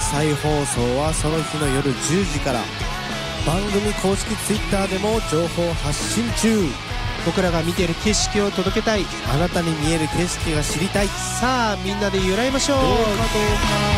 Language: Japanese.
再放送はその日の夜10時から。番組公式 Twitter でも情報発信中。 僕らが見ている景色を届けたい。 あなたに見える景色が知りたい。 さあみんなで揺らいましょう。 どうかどうか。